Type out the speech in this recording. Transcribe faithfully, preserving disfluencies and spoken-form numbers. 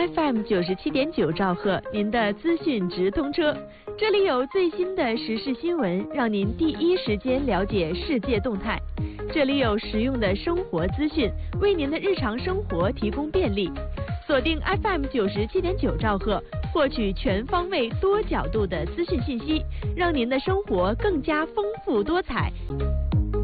F M 九十七点九兆赫，您的资讯直通车。这里有最新的时事新闻，让您第一时间了解世界动态。这里有实用的生活资讯，为您的日常生活提供便利。锁定 F M 九十七点九兆赫，获取全方位、多角度的资讯信息，让您的生活更加丰富多彩。